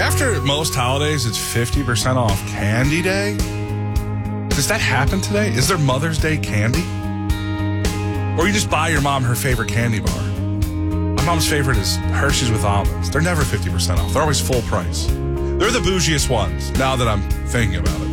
After most holidays, it's 50% off Candy Day. Does that happen today? Is there Mother's Day candy? Or you just buy your mom her favorite candy bar? My mom's favorite is Hershey's with almonds. They're never 50% off. They're always full price. They're the bougiest ones, now that I'm thinking about it.